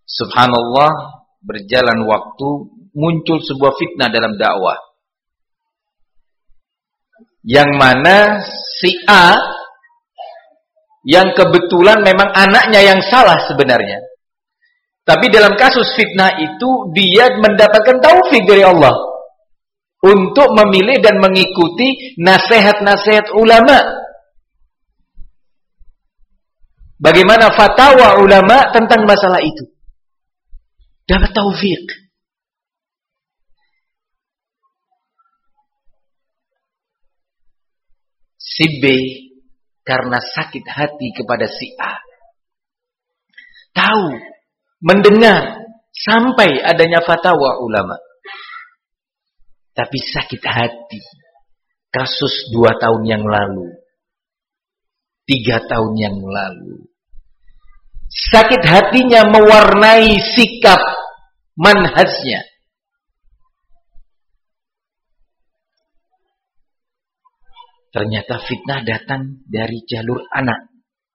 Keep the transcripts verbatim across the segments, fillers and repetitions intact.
Subhanallah, berjalan waktu, muncul sebuah fitnah dalam dakwah. Yang mana si A, yang kebetulan memang anaknya yang salah sebenarnya. Tapi dalam kasus fitnah itu, dia mendapatkan taufik dari Allah untuk memilih dan mengikuti nasihat-nasihat ulama. Bagaimana fatwa ulama tentang masalah itu. Dapat taufik. Si B karena sakit hati kepada si A, tahu, mendengar sampai adanya fatwa ulama, tapi sakit hati. Kasus dua tahun yang lalu, tiga tahun yang lalu, sakit hatinya mewarnai sikap manhajnya. Ternyata fitnah datang dari jalur anak.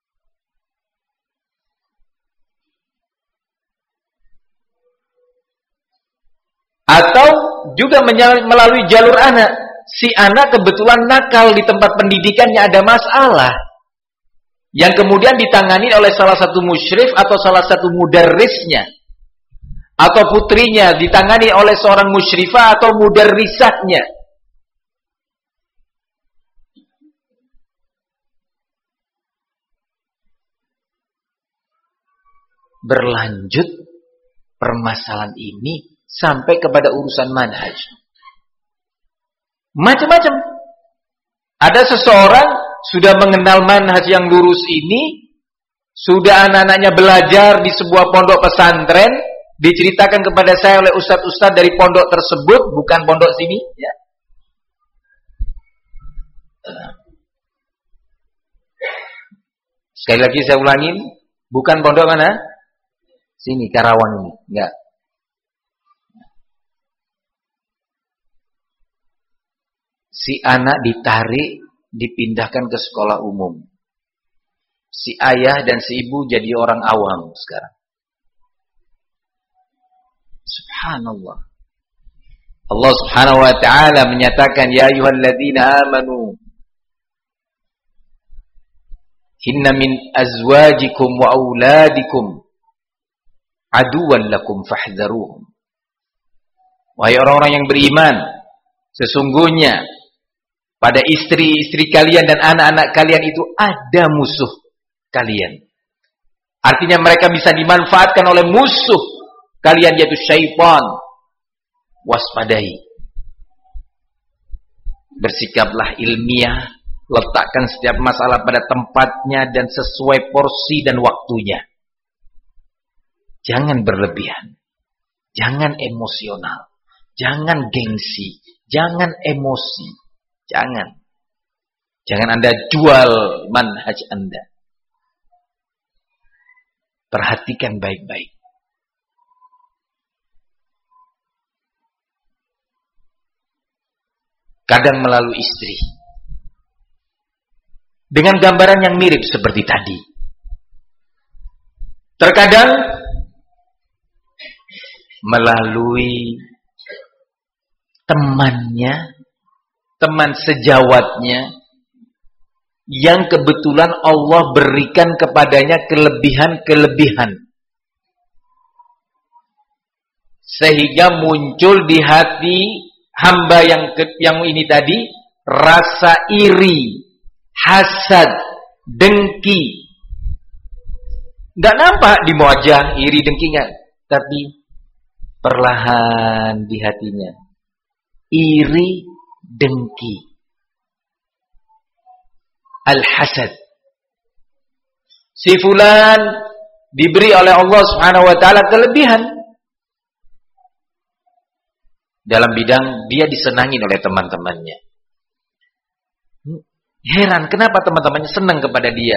Atau juga melalui jalur anak. Si anak kebetulan nakal, di tempat pendidikannya ada masalah, yang kemudian ditangani oleh salah satu musyrif atau salah satu mudarrisnya, atau putrinya ditangani oleh seorang musyrifah atau mudarrisahnya. Berlanjut permasalahan ini sampai kepada urusan manhaj. Macam-macam. Ada seseorang sudah mengenal manhaj yang lurus ini, sudah anak-anaknya belajar di sebuah pondok pesantren, diceritakan kepada saya oleh ustadz-ustadz dari pondok tersebut, bukan pondok sini, ya. Sekali lagi saya ulangin, bukan pondok mana? Sini, Karawang ini, enggak. Si anak ditarik, dipindahkan ke sekolah umum. Si ayah dan si ibu jadi orang awam sekarang. Subhanallah. Allah Subhanahu wa taala menyatakan, ya ayyuhalladzina amanu inna min azwajikum wa auladikum aduwan lakum fahdharuhum. Wahai orang-orang yang beriman, sesungguhnya pada istri-istri kalian dan anak-anak kalian itu ada musuh kalian. Artinya mereka bisa dimanfaatkan oleh musuh kalian, yaitu syaitan. Waspadai. Bersikaplah ilmiah, letakkan setiap masalah pada tempatnya dan sesuai porsi dan waktunya. Jangan berlebihan, jangan emosional, jangan gengsi, jangan emosi, jangan. Jangan Anda jual manhaj Anda. Perhatikan baik-baik. Kadang melalui istri, dengan gambaran yang mirip seperti tadi. Terkadang melalui temannya, teman sejawatnya, yang kebetulan Allah berikan kepadanya kelebihan-kelebihan, sehingga muncul di hati hamba yang yang ini tadi rasa iri, hasad, dengki. Nggak nampak di wajah iri dengki nggak, tapi perlahan di hatinya iri, dengki, al-hasad. Si fulan diberi oleh Allah Subhanahu wa taala kelebihan dalam bidang dia disenangi oleh teman-temannya. Heran kenapa teman-temannya senang kepada dia,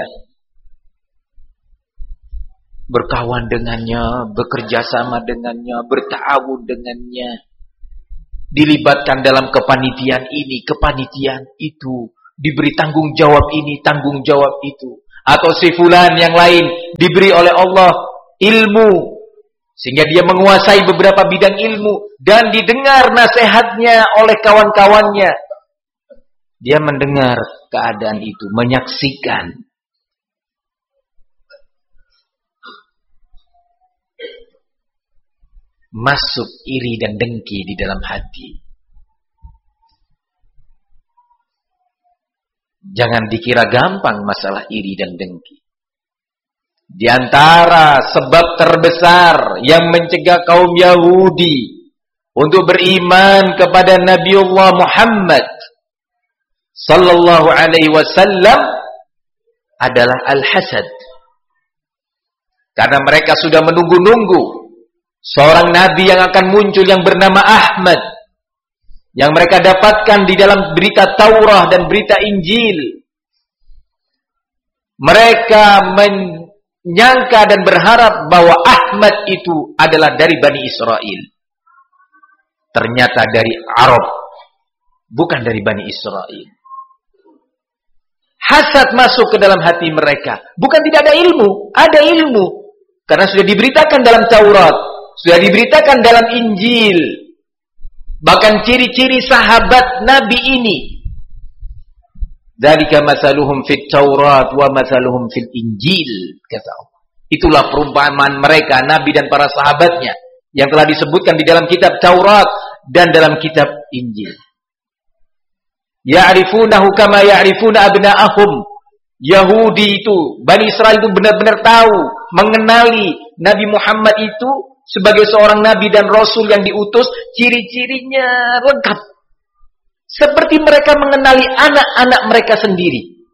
berkawan dengannya, bekerja sama dengannya, berta'awun dengannya, dilibatkan dalam kepanitiaan ini, kepanitiaan itu, diberi tanggung jawab ini, tanggung jawab itu. Atau si fulan yang lain diberi oleh Allah ilmu, Sehingga dia menguasai beberapa bidang ilmu dan didengar nasihatnya oleh kawan-kawannya. Dia mendengar keadaan itu, menyaksikan. Masuk iri dan dengki di dalam hati. Jangan dikira gampang masalah iri dan dengki. Di antara sebab terbesar yang mencegah kaum Yahudi untuk beriman kepada Nabiullah Muhammad sallallahu alaihi wasallam adalah al-hasad. Karena mereka sudah menunggu-nunggu seorang nabi yang akan muncul yang bernama Ahmad, yang mereka dapatkan di dalam berita Taurah dan berita Injil. Mereka menyangka dan berharap bahwa Ahmad itu adalah dari Bani Israel. Ternyata dari Arab, bukan dari Bani Israel. Hasad masuk ke dalam hati mereka. Bukan tidak ada ilmu, ada ilmu. Karena sudah diberitakan dalam Taurat, sudah diberitakan dalam Injil. Bahkan ciri-ciri sahabat Nabi ini. Dzalika matsaluhum fit Taurat wa matsaluhum fil Injil, kata Allah. Itulah perumpamaan mereka, Nabi dan para sahabatnya, yang telah disebutkan di dalam kitab Taurat dan dalam kitab Injil. Ya'rifunahu kama ya'rifuna abna'ahum. Yahudi itu, Bani Israel itu benar-benar tahu, mengenali Nabi Muhammad itu sebagai seorang nabi dan rasul yang diutus, ciri-cirinya lengkap. Seperti mereka mengenali anak-anak mereka sendiri.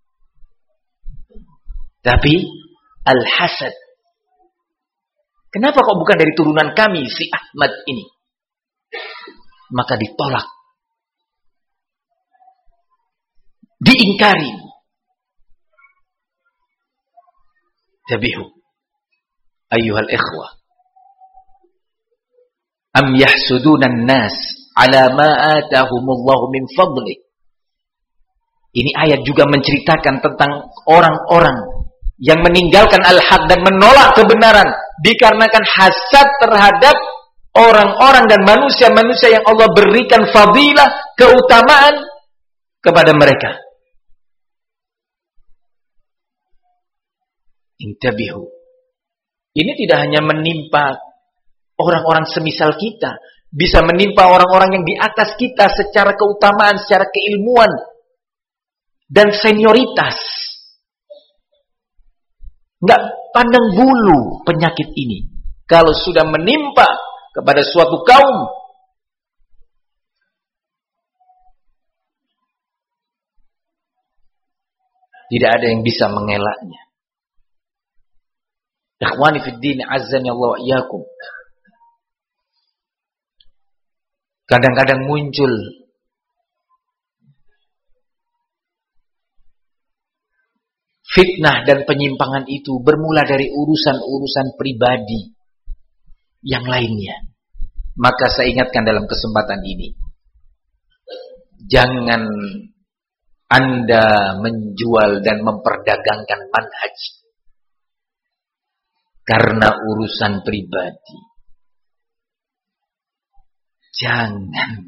Tapi al-hasad. Kenapa kok bukan dari turunan kami si Ahmad ini? Maka ditolak. Diingkari. Tabihu. Ayyuhal ikhwah. Am yahsudunan nas ala ma atahumullahu min fadli. Ini ayat juga menceritakan tentang orang-orang yang meninggalkan al-haq dan menolak kebenaran dikarenakan hasad terhadap orang-orang dan manusia-manusia yang Allah berikan fadilah, keutamaan kepada mereka. Intabihu. Ini tidak hanya menimpa orang-orang semisal kita, bisa menimpa orang-orang yang di atas kita secara keutamaan, secara keilmuan dan senioritas. Enggak pandang bulu penyakit ini. Kalau sudah menimpa kepada suatu kaum, tidak ada yang bisa mengelaknya. Ikhwani fid din, azzani Allah wa iyyakum. Kadang-kadang muncul fitnah dan penyimpangan itu bermula dari urusan-urusan pribadi yang lainnya. Maka saya ingatkan dalam kesempatan ini, jangan Anda menjual dan memperdagangkan manhaj karena urusan pribadi. Jangan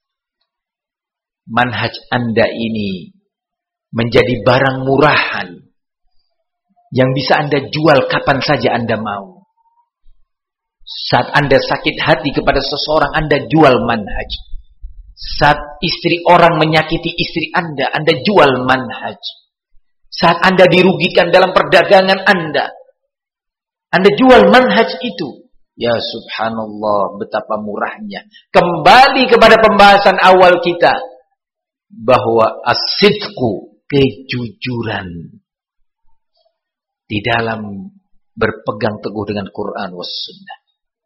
manhaj Anda ini menjadi barang murahan yang bisa Anda jual kapan saja Anda mau. Saat Anda sakit hati kepada seseorang, Anda jual manhaj. Saat istri orang menyakiti istri Anda, Anda jual manhaj. Saat Anda dirugikan dalam perdagangan Anda, Anda jual manhaj itu. Ya subhanallah, betapa murahnya. Kembali kepada pembahasan awal kita, bahwa as-sidqu, kejujuran di dalam berpegang teguh dengan Quran was sunnah.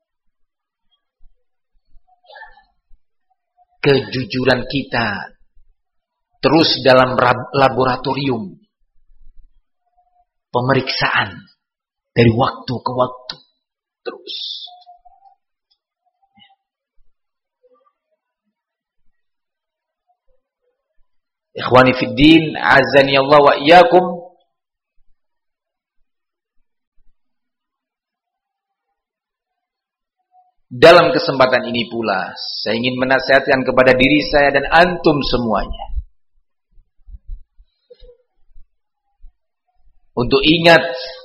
Kejujuran kita terus dalam laboratorium pemeriksaan dari waktu ke waktu terus. Ikhwani fid din, azani Allah wa iyyakum. Dalam kesempatan ini pula, saya ingin menasihatkan kepada diri saya dan antum semuanya. Untuk ingat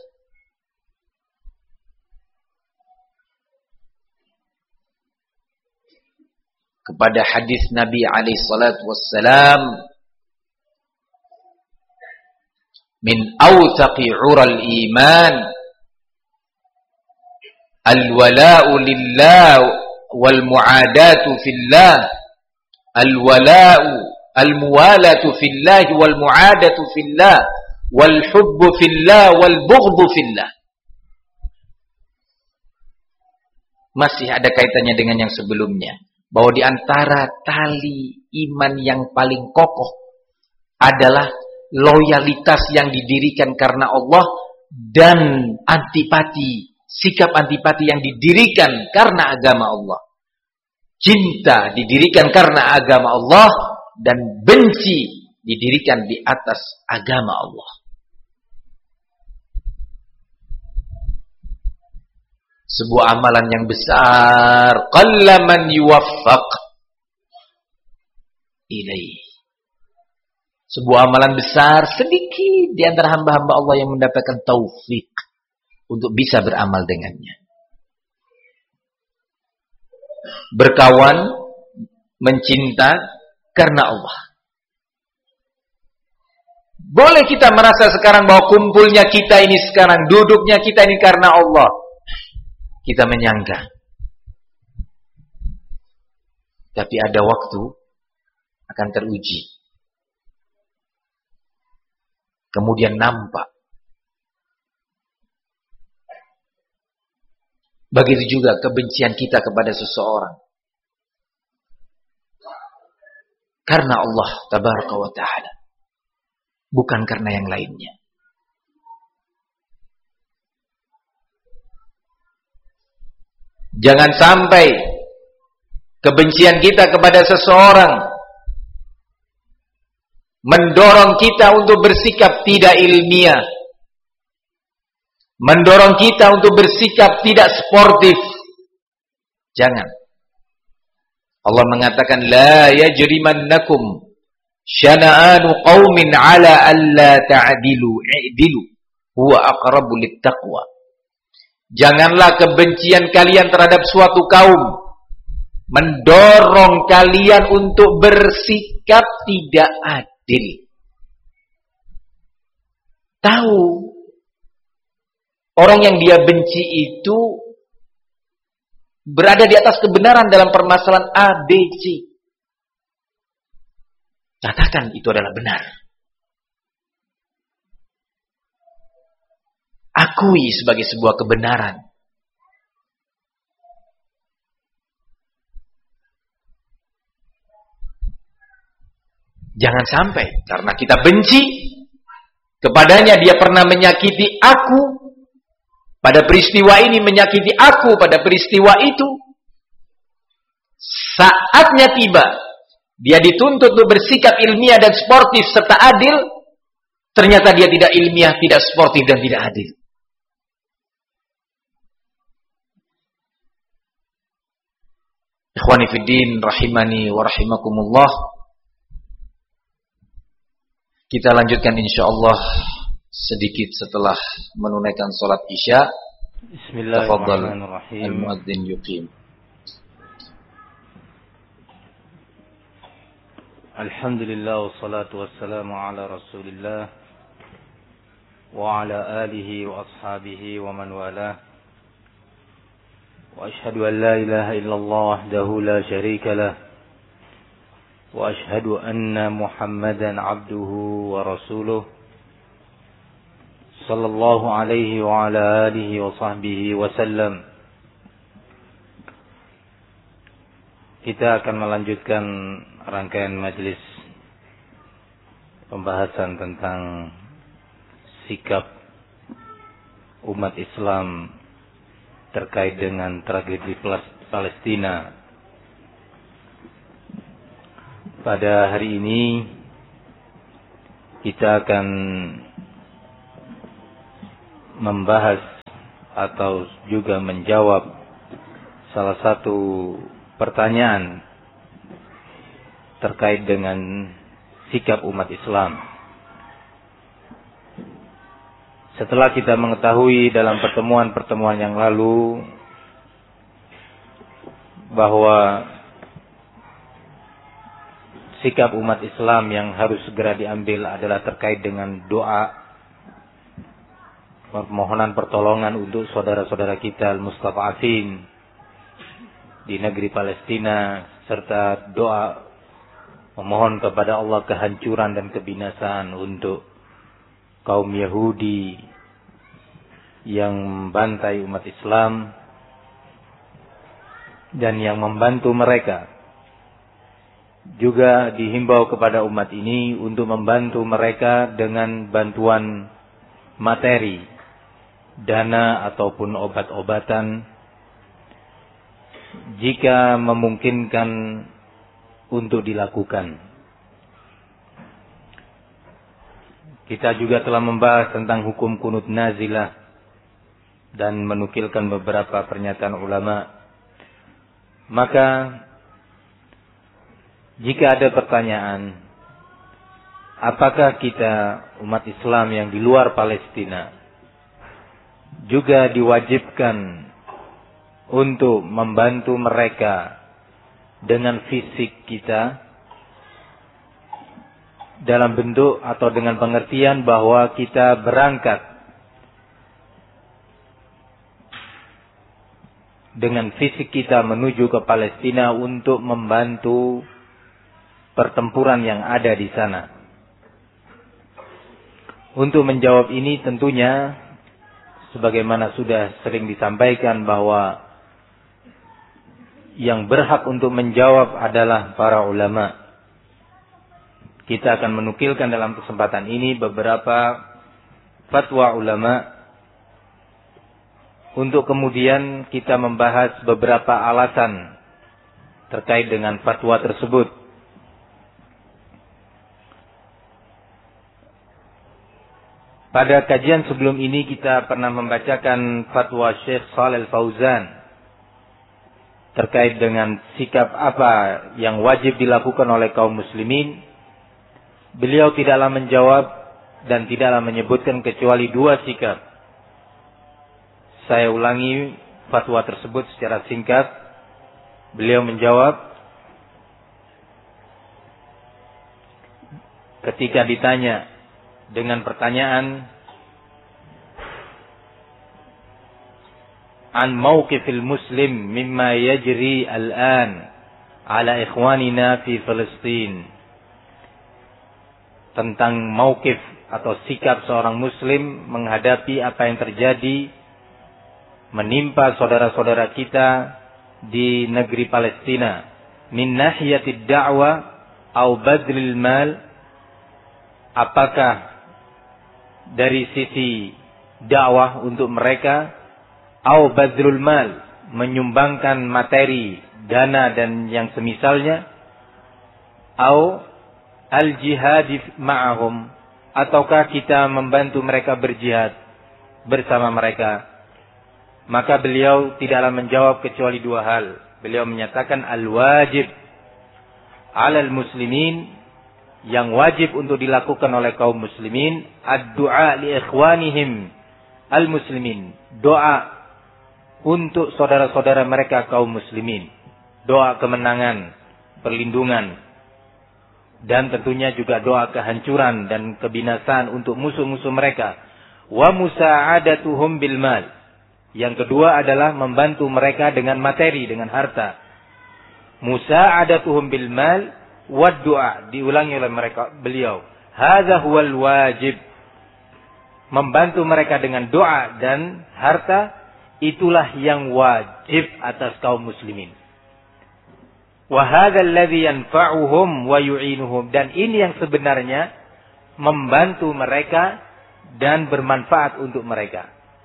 kepada hadis Nabi alaihi salatu wassalam, min awthaqi 'ural iman al-wala'u lillah wal mu'adatu fillah, al-wala'u al-muwalatu fillah wal mu'adatu fillah wal hubbu fillah wal bughdhu fillah. Masih ada kaitannya dengan yang sebelumnya, bahwa di antara tali iman yang paling kokoh adalah loyalitas yang didirikan karena Allah dan antipati, sikap antipati yang didirikan karena agama Allah. Cinta didirikan karena agama Allah dan benci didirikan di atas agama Allah. Sebuah amalan yang besar, qallaman yuwaffaq ilaih. Sebuah amalan besar, sedikit di antara hamba-hamba Allah yang mendapatkan taufik untuk bisa beramal dengannya. Berkawan, mencinta karena Allah. Boleh kita merasa sekarang bahwa kumpulnya kita ini sekarang, duduknya kita ini karena Allah. Kita menyangka. Tapi ada waktu akan teruji. Kemudian nampak. Begitu juga kebencian kita kepada seseorang. Karena Allah tabaraka wa ta'ala. Bukan karena yang lainnya. Jangan sampai kebencian kita kepada seseorang mendorong kita untuk bersikap tidak ilmiah, mendorong kita untuk bersikap tidak sportif. Jangan. Allah mengatakan, la yajrimannakum syana'anu qaumin ala alla ta'dilu i'dilu huwa aqrabu littaqwa. Janganlah kebencian kalian terhadap suatu kaum mendorong kalian untuk bersikap tidak adil. Tahu orang yang dia benci itu berada di atas kebenaran dalam permasalahan A, B, C. Katakan itu adalah benar. Akui sebagai sebuah kebenaran. Jangan sampai karena kita benci kepadanya, dia pernah menyakiti aku pada peristiwa ini, menyakiti aku pada peristiwa itu. Saatnya tiba, dia dituntut untuk bersikap ilmiah dan sportif serta adil. Ternyata dia tidak ilmiah, tidak sportif dan tidak adil. Ikhwani fiddin rahimani wa rahimakumullah. Kita lanjutkan insyaallah sedikit setelah menunaikan salat Isya. Bismillahirrahmanirrahim. Al-muadzin yuqim. Alhamdulillah wassalatu wassalamu ala Rasulillah wa ala alihi wa ashabihi wa man walah. وأشهد أن لا إله إلا الله وحده لا شريك له وأشهد أن محمدا عبده ورسوله صلى الله عليه وعلى آله وصحبه وسلم. Kita akan melanjutkan rangkaian majelis pembahasan tentang sikap umat Islam terkait dengan tragedi Palestina. Pada hari ini kita akan membahas atau juga menjawab salah satu pertanyaan terkait dengan sikap umat Islam. Setelah kita mengetahui dalam pertemuan-pertemuan yang lalu bahwa sikap umat Islam yang harus segera diambil adalah terkait dengan doa, permohonan pertolongan untuk saudara-saudara kita al-mustad'afin di negeri Palestina, serta doa memohon kepada Allah kehancuran dan kebinasaan untuk kaum Yahudi yang membantai umat Islam dan yang membantu mereka. Juga dihimbau kepada umat ini untuk membantu mereka dengan bantuan materi, dana ataupun obat-obatan jika memungkinkan untuk dilakukan. Kita juga telah membahas tentang hukum kunut nazilah dan menukilkan beberapa pernyataan ulama. Maka jika ada pertanyaan, apakah kita umat Islam yang di luar Palestina juga diwajibkan untuk membantu mereka dengan fisik kita, dalam bentuk atau dengan pengertian bahwa kita berangkat dengan fisik kita menuju ke Palestina untuk membantu pertempuran yang ada di sana. Untuk menjawab ini tentunya sebagaimana sudah sering disampaikan bahwa yang berhak untuk menjawab adalah para ulama. Kita akan menukilkan dalam kesempatan ini beberapa fatwa ulama untuk kemudian kita membahas beberapa alasan terkait dengan fatwa tersebut. Pada kajian sebelum ini kita pernah membacakan fatwa Syekh Shalih Al-Fauzan terkait dengan sikap apa yang wajib dilakukan oleh kaum muslimin. Beliau tidaklah menjawab dan tidaklah menyebutkan kecuali dua sikap. Saya ulangi fatwa tersebut secara singkat. Beliau menjawab ketika ditanya dengan pertanyaan an mauqifil muslim mimma yajri al-an ala ikhwanina fi Palestin, tentang mauqif atau sikap seorang muslim menghadapi apa yang terjadi menimpa saudara-saudara kita di negeri Palestina min nahiyatid da'wa au badlil mal, apakah dari sisi dakwah untuk mereka, au badlul mal, menyumbangkan materi, dana dan yang semisalnya, au al-jihad ma'ahum, ataukah kita membantu mereka berjihad bersama mereka. Maka beliau tidaklah menjawab kecuali dua hal. Beliau menyatakan al-wajib 'alal muslimin, yang wajib untuk dilakukan oleh kaum muslimin, ad-du'a li ikhwanihim al-muslimin, doa untuk saudara-saudara mereka kaum muslimin, doa kemenangan, perlindungan, dan tentunya juga doa kehancuran dan kebinasaan untuk musuh-musuh mereka. Wa musa'adatuhum bil mal, yang kedua adalah membantu mereka dengan materi, dengan harta. Musa'adatuhum bil mal wa du'a, diulangi oleh mereka beliau, hadza huwal wajib, membantu mereka dengan doa dan harta, itulah yang wajib atas kaum muslimin. Wa hadzal ladzi yanfa'uhum wa yu'inuhum, dan ini yang sebenarnya membantu mereka dan bermanfaat untuk mereka.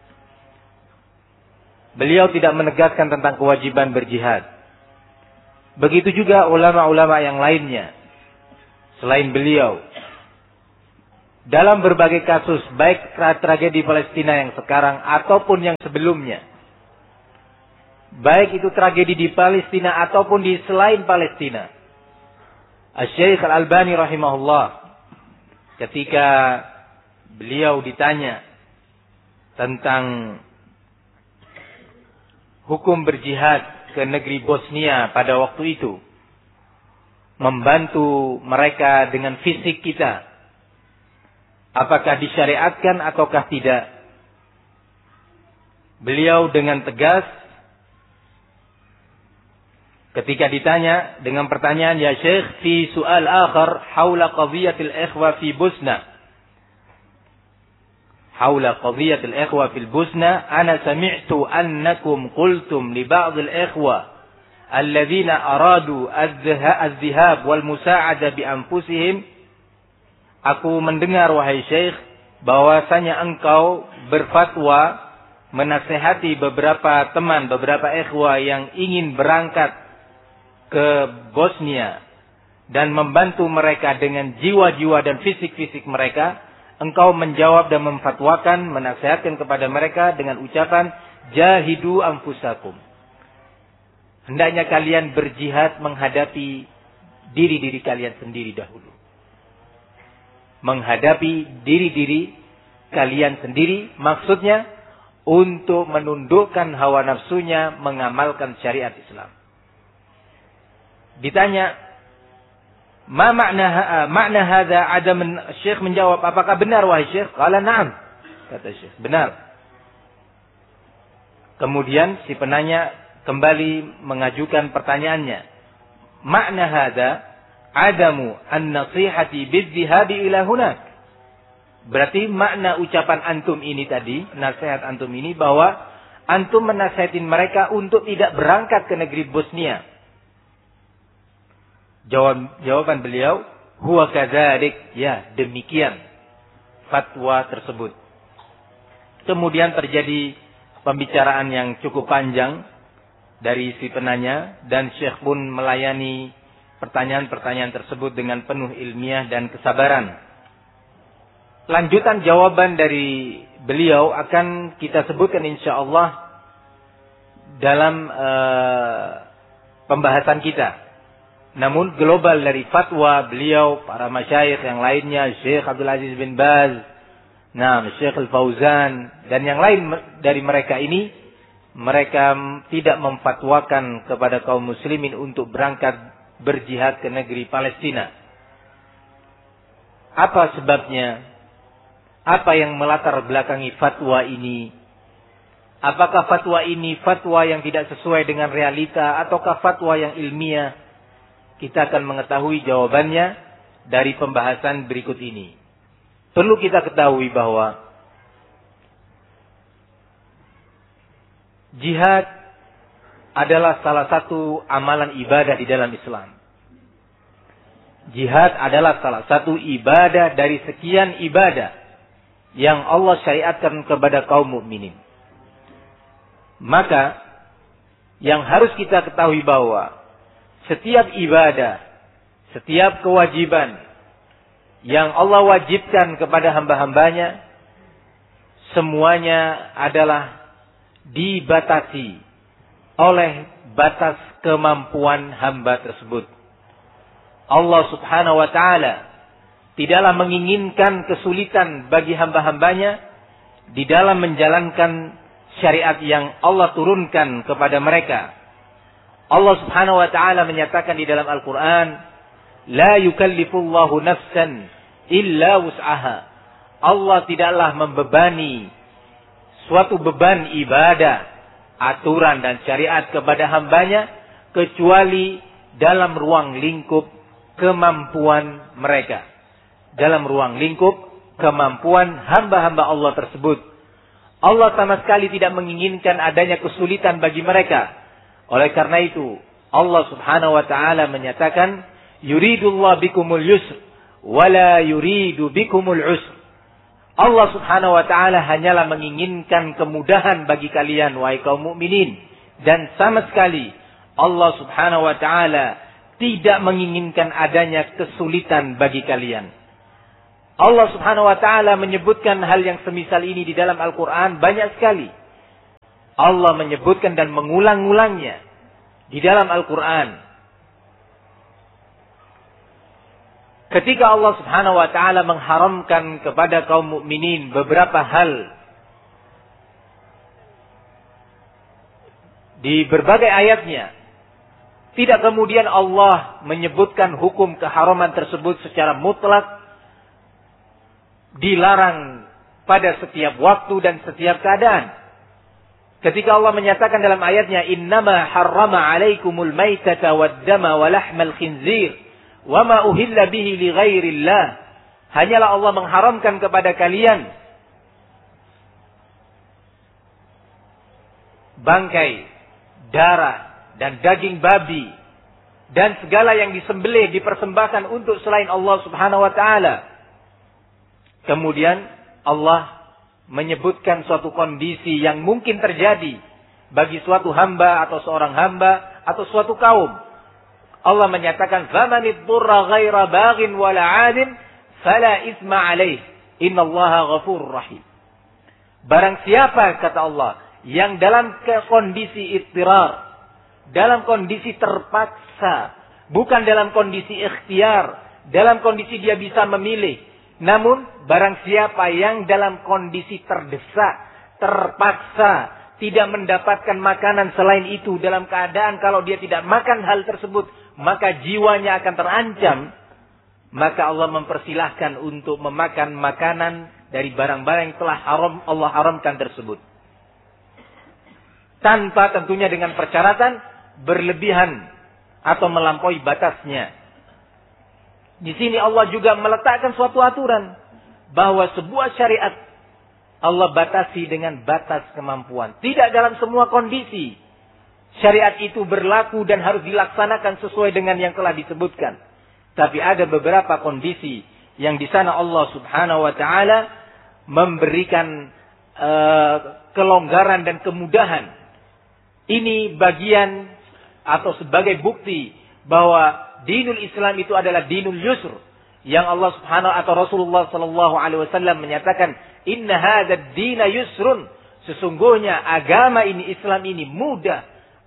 Beliau tidak menegaskan tentang kewajiban berjihad. Begitu juga ulama-ulama yang lainnya selain beliau. Dalam berbagai kasus, baik tragedi Palestina yang sekarang ataupun yang sebelumnya, baik itu tragedi di Palestina ataupun di selain Palestina. Asy-Syaikh Al-Albani rahimahullah, ketika beliau ditanya tentang hukum berjihad ke negeri Bosnia pada waktu itu, membantu mereka dengan fisik kita, apakah disyariatkan ataukah tidak? Beliau dengan tegas ketika ditanya dengan pertanyaan, ya Syekh, fi su'al akhar haula qadhiyatil ikhwa fi Bosnia. Haula qadhiyatil ikhwa fil Bosnia, ana sami'tu annakum qultum li ba'dil ikhwa alladzina aradu az-zihab wal musa'ada bi anfusihim. Aku mendengar wahai Syekh bahwasanya engkau berfatwa menasihati beberapa teman, beberapa ikhwah yang ingin berangkat ke Bosnia dan membantu mereka dengan jiwa-jiwa dan fisik-fisik mereka. Engkau menjawab dan memfatwakan, menasihatkan kepada mereka dengan ucapan jahidu anfusakum. Hendaknya kalian berjihad menghadapi diri-diri kalian sendiri dahulu. Menghadapi diri-diri kalian sendiri, maksudnya untuk menundukkan hawa nafsunya, mengamalkan syariat Islam. Ditanya, ma makna makna hadza adam? Syekh menjawab, apakah benar wahai Syekh? Qala na'am, kata Syekh, benar. Kemudian si penanya kembali mengajukan pertanyaannya, makna hadza adamu an-nasihati bidh-dhihabi ila hunak. Berarti makna ucapan antum ini tadi, nasihat antum ini, bahwa antum menasihatin mereka untuk tidak berangkat ke negeri Bosnia. Jawab, jawaban beliau, huwa kadzalik, ya demikian fatwa tersebut. Kemudian terjadi pembicaraan yang cukup panjang dari si penanya, dan Syekh pun melayani pertanyaan-pertanyaan tersebut dengan penuh ilmiah dan kesabaran. Lanjutan jawaban dari beliau akan kita sebutkan insyaallah dalam uh, pembahasan kita. Namun global dari fatwa beliau, para masyayikh yang lainnya, Syekh Abdul Aziz bin Baz, nah, Syekh Al-Fauzan, dan yang lain dari mereka ini, mereka tidak memfatwakan kepada kaum muslimin untuk berangkat berjihad ke negeri Palestina. Apa sebabnya? Apa yang melatar belakangi fatwa ini? Apakah fatwa ini fatwa yang tidak sesuai dengan realita ataukah fatwa yang ilmiah? Kita akan mengetahui jawabannya dari pembahasan berikut ini. Perlu kita ketahui bahwa jihad adalah salah satu amalan ibadah di dalam Islam. Jihad adalah salah satu ibadah dari sekian ibadah yang Allah syariatkan kepada kaum mukminin. Maka yang harus kita ketahui bahwa setiap ibadah, setiap kewajiban yang Allah wajibkan kepada hamba-hambanya, semuanya adalah dibatasi oleh batas kemampuan hamba tersebut. Allah subhanahu wa ta'ala tidaklah menginginkan kesulitan bagi hamba-hambanya di dalam menjalankan syariat yang Allah turunkan kepada mereka. Allah subhanahu wa ta'ala menyatakan di dalam Al-Quran, la yukallifullahu nafsan illa wus'aha. Allah tidaklah membebani suatu beban ibadah, aturan dan syariat kepada hambanya, kecuali dalam ruang lingkup kemampuan mereka. Dalam ruang lingkup kemampuan hamba-hamba Allah tersebut. Allah sama sekali tidak menginginkan adanya kesulitan bagi mereka. Oleh karena itu, Allah subhanahu wa ta'ala menyatakan, yuridullah bikumul yusr, wala yuridu bikumul usr. Allah subhanahu wa ta'ala hanyalah menginginkan kemudahan bagi kalian, wahai kaum mukminin. Dan sama sekali, Allah subhanahu wa ta'ala tidak menginginkan adanya kesulitan bagi kalian. Allah subhanahu wa ta'ala menyebutkan hal yang semisal ini di dalam Al-Quran banyak sekali. Allah menyebutkan dan mengulang-ulangnya di dalam Al-Quran. Ketika Allah Subhanahu wa taala mengharamkan kepada kaum mukminin beberapa hal di berbagai ayatnya, tidak kemudian Allah menyebutkan hukum keharaman tersebut secara mutlak, dilarang pada setiap waktu dan setiap keadaan. Ketika Allah menyatakan dalam ayatnya, innama harrama alaikumul maitata waddama wa lahmal khinzir wa ma uhilla bihi li ghairillah. Hanyalah Allah mengharamkan kepada kalian bangkai, darah, dan daging babi, dan segala yang disembelih dipersembahkan untuk selain Allah Subhanahu wa taala. Kemudian Allah menyebutkan suatu kondisi yang mungkin terjadi bagi suatu hamba atau seorang hamba atau suatu kaum. Allah menyatakan, "Famanid durra ghaira baghin wala 'adin fala itsma 'alaih. Innallaha ghafurur rahim." Barang siapa, kata Allah, yang dalam kondisi ittirar, dalam kondisi terpaksa, bukan dalam kondisi ikhtiar, dalam kondisi dia bisa memilih. Namun, barang siapa yang dalam kondisi terdesak, terpaksa, tidak mendapatkan makanan selain itu, dalam keadaan kalau dia tidak makan hal tersebut, maka jiwanya akan terancam, maka Allah mempersilahkan untuk memakan makanan dari barang-barang yang telah haram, Allah haramkan tersebut. Tanpa tentunya dengan persyaratan berlebihan atau melampaui batasnya. Di sini Allah juga meletakkan suatu aturan bahwa sebuah syariat Allah batasi dengan batas kemampuan. Tidak dalam semua kondisi syariat itu berlaku dan harus dilaksanakan sesuai dengan yang telah disebutkan. Tapi ada beberapa kondisi yang di sana Allah Subhanahu wa taala memberikan uh, kelonggaran dan kemudahan. Ini bagian atau sebagai bukti bahwa dinul Islam itu adalah dinul yusr, yang Allah Subhanahu atau Rasulullah sallallahu alaihi wasallam menyatakan, "Inna hadzal dina yusrun." Sesungguhnya agama ini, Islam ini mudah.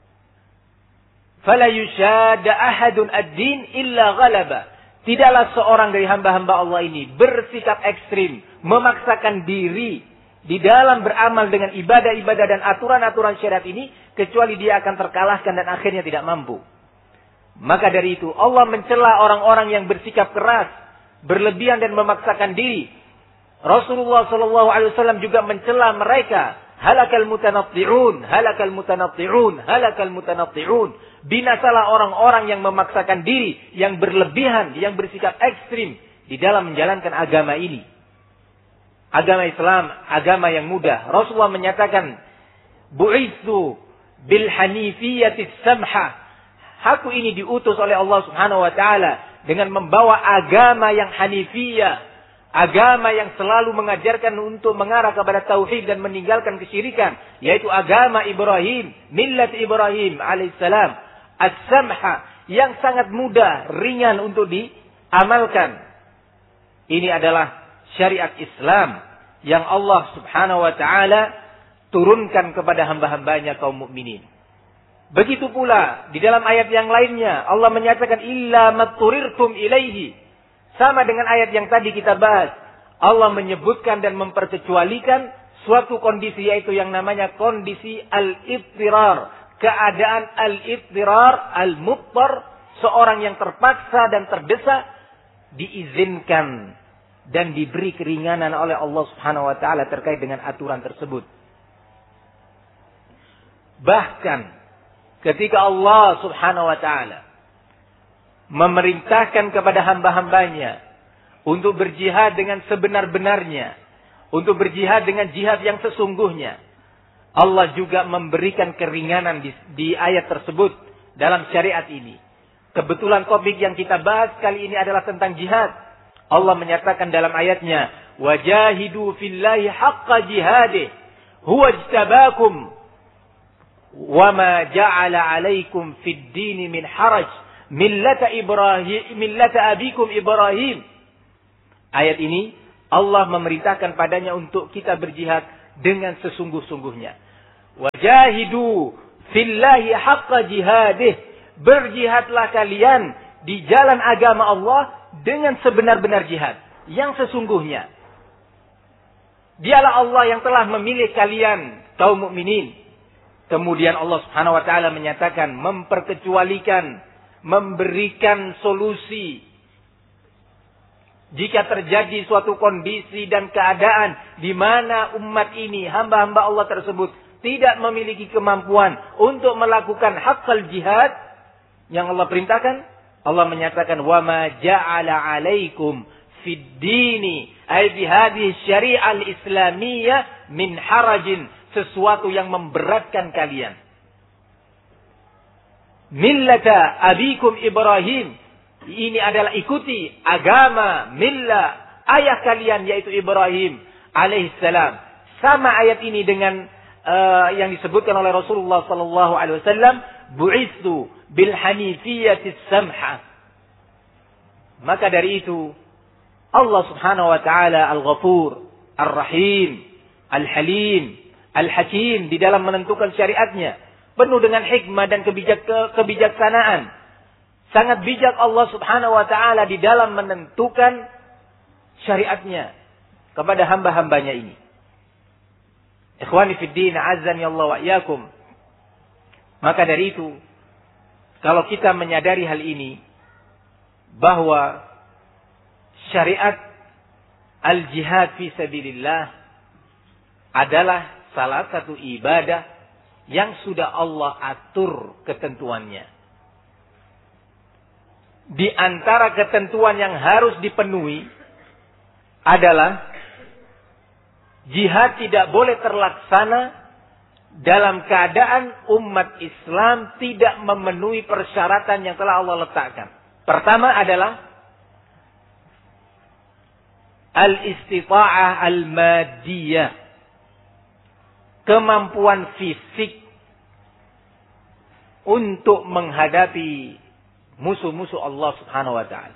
Fala yushadda ahadun ad-din illa ghalaba. Tidaklah seorang dari hamba-hamba Allah ini bersikap ekstrim, memaksakan diri di dalam beramal dengan ibadah-ibadah dan aturan-aturan syariat ini, kecuali dia akan terkalahkan dan akhirnya tidak mampu. Maka dari itu Allah mencela orang-orang yang bersikap keras, berlebihan dan memaksakan diri. Rasulullah sallallahu alaihi wasallam juga mencela mereka, halakal mutanatti'un, halakal mutanatti'un, halakal mutanatti'un. Binasalah orang-orang yang memaksakan diri, yang berlebihan, yang bersikap ekstrim di dalam menjalankan agama ini. Agama Islam, agama yang mudah. Rasulullah menyatakan, bu'itsu bil hanifiyatis samha. Aku ini diutus oleh Allah Subhanahu wa taala dengan membawa agama yang hanifiyah, agama yang selalu mengajarkan untuk mengarah kepada tauhid dan meninggalkan kesyirikan, yaitu agama Ibrahim, millat Ibrahim alaihissalam, as-samha, yang sangat mudah, ringan untuk diamalkan. Ini adalah syariat Islam yang Allah Subhanahu wa taala turunkan kepada hamba-hambanya kaum mukminin. Begitu pula di dalam ayat yang lainnya Allah menyatakan illa matturirtum ilaihi. Sama dengan ayat yang tadi kita bahas. Allah menyebutkan dan memperkecualikan suatu kondisi, yaitu yang namanya kondisi al-ittirar. Keadaan al-ittirar, al-muttar, seorang yang terpaksa dan terdesak diizinkan dan diberi keringanan oleh Allah Subhanahu wa taala terkait dengan aturan tersebut. Bahkan ketika Allah Subhanahu wa taala memerintahkan kepada hamba-hambanya untuk berjihad dengan sebenar-benarnya, untuk berjihad dengan jihad yang sesungguhnya, Allah juga memberikan keringanan di, di ayat tersebut dalam syariat ini. Kebetulan topik yang kita bahas kali ini adalah tentang jihad. Allah menyatakan dalam ayatnya, "Wajahidu fillahi haqqa jihadih, huwa ijtabakum, wa ma ja'ala 'alaikum fid din min haraj, millata Ibrahim, millata abikum Ibrahim." Ayat ini Allah memerintahkan padanya untuk kita berjihad dengan sesungguh-sungguhnya. Wajahidu fillahi haqqa jihadih. Berjihadlah kalian di jalan agama Allah dengan sebenar-benar jihad. Yang sesungguhnya. Dialah Allah yang telah memilih kalian, kaum mukminin. Kemudian Allah Subhanahu wa taala menyatakan, memperkecualikan, memberikan solusi jika terjadi suatu kondisi dan keadaan di mana umat ini, hamba-hamba Allah tersebut tidak memiliki kemampuan untuk melakukan haqqal jihad yang Allah perintahkan. Allah menyatakan, wa ma ja'ala 'alaikum fid dini ay bi hadhihi syari'ah al-islamiyah min harajin, sesuatu yang memberatkan kalian. Millata abikum Ibrahim, ini adalah ikuti agama millah ayah kalian yaitu Ibrahim alaihissalam. Sama ayat ini dengan uh, yang disebutkan oleh Rasulullah sallallahu alaihi wasallam, bu'itsu bil hanifiyatis samha. Maka dari itu Allah Subhanahu wa taala Al-Ghafur, Ar-Rahim, Al-Halim, Al-Hakim di dalam menentukan syariatnya. Penuh dengan hikmah dan kebijak, ke, kebijaksanaan. Sangat bijak Allah Subhanahu wa ta'ala di dalam menentukan syariatnya kepada hamba-hambanya ini. Ikhwani fiddin, azan ya Allah wa iyyakum. Maka dari itu, kalau kita menyadari hal ini, bahwa syariat al-jihad fi sabilillah adalah salah satu ibadah yang sudah Allah atur ketentuannya. Di antara ketentuan yang harus dipenuhi adalah jihad tidak boleh terlaksana dalam keadaan umat Islam tidak memenuhi persyaratan yang telah Allah letakkan. Pertama adalah al-istita'ah al-madiyah. Kemampuan fisik untuk menghadapi musuh-musuh Allah Subhanahu wa taala.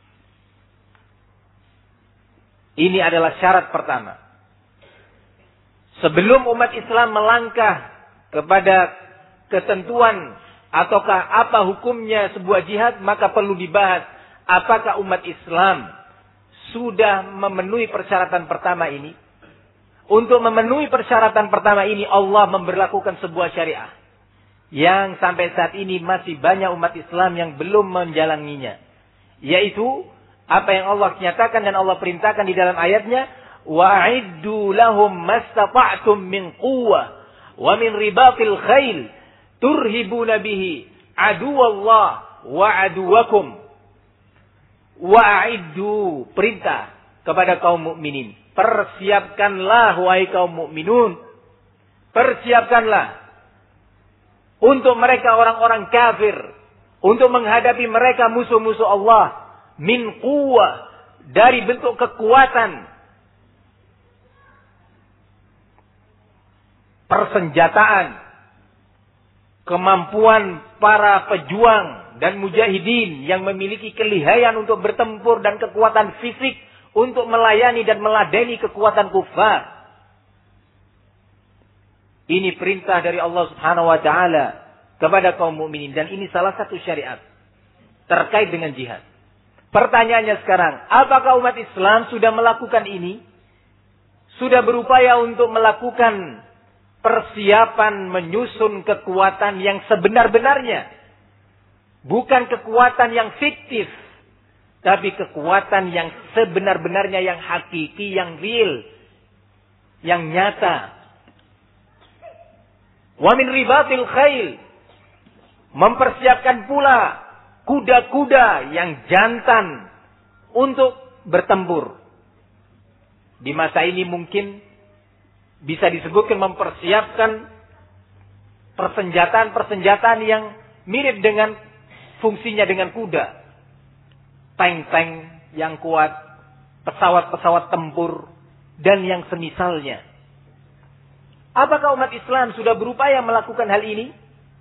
Ini adalah syarat pertama. Sebelum umat Islam melangkah kepada ketentuan ataukah apa hukumnya sebuah jihad, maka perlu dibahas apakah umat Islam sudah memenuhi persyaratan pertama ini. Untuk memenuhi persyaratan pertama ini, Allah memberlakukan sebuah syariah yang sampai saat ini masih banyak umat Islam yang belum menjalaninya. Yaitu apa yang Allah nyatakan dan Allah perintahkan di dalam ayatnya, wa'iddu lahum mastata'tum min quwwah wa min ribatil khail turhibuna bihi aduwallah wa aduwakum. Wa'iddu, perintah kepada kaum mukminin. Persiapkanlah wahai kaum mukminun. Persiapkanlah untuk mereka orang-orang kafir, untuk menghadapi mereka musuh-musuh Allah, min quwwah, dari bentuk kekuatan, persenjataan, kemampuan para pejuang dan mujahidin yang memiliki kelihayan untuk bertempur dan kekuatan fisik untuk melayani dan meladeni kekuatan kufar. Ini perintah dari Allah Subhanahu wa taala kepada kaum mukminin dan ini salah satu syariat terkait dengan jihad. Pertanyaannya sekarang, apakah umat Islam sudah melakukan ini? Sudah berupaya untuk melakukan persiapan menyusun kekuatan yang sebenar-benarnya? Bukan kekuatan yang fiktif, tapi kekuatan yang sebenar-benarnya, yang hakiki, yang real, yang nyata. Wa min ribatil khail, mempersiapkan pula kuda-kuda yang jantan untuk bertempur. Di masa ini mungkin bisa disebutkan mempersiapkan persenjataan-persenjataan yang mirip dengan fungsinya dengan kuda. Tank-tank yang kuat, pesawat-pesawat tempur, dan yang semisalnya. Apakah umat Islam sudah berupaya melakukan hal ini?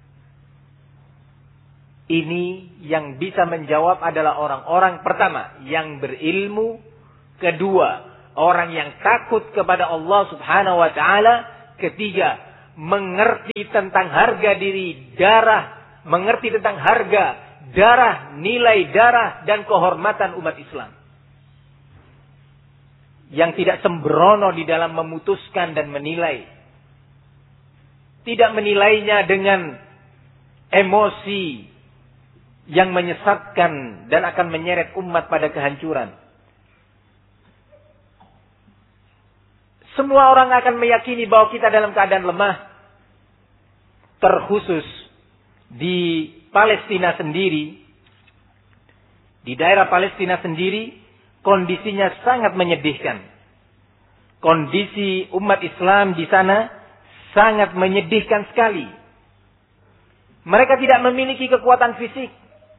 Ini yang bisa menjawab adalah orang-orang pertama yang berilmu, kedua orang yang takut kepada Allah Subhanahu wa taala, ketiga mengerti tentang harga diri, darah, mengerti tentang harga, darah, nilai darah, dan kehormatan umat Islam. Yang tidak sembrono di dalam memutuskan dan menilai. Tidak menilainya dengan emosi yang menyesatkan dan akan menyeret umat pada kehancuran. Semua orang akan meyakini bahwa kita dalam keadaan lemah. Terkhusus di Palestina sendiri, di daerah Palestina sendiri, kondisinya sangat menyedihkan. Kondisi umat Islam di sana sangat menyedihkan sekali. Mereka tidak memiliki kekuatan fisik.